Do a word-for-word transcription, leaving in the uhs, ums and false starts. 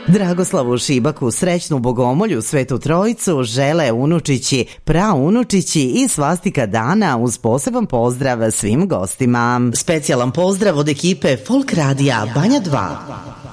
Dragoslavu Šibaku srećnu bogomolju, Svetu Trojicu žele unučići, praunučići i svastika dana uz poseban pozdrav svim gostima. Specijalan pozdrav od ekipe Folk Radija Banja dva.